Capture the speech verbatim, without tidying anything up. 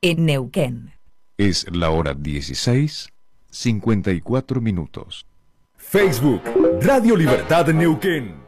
en Neuquén. Es la hora dieciséis, cincuenta y cuatro minutos. Facebook, Radio Libertad Neuquén.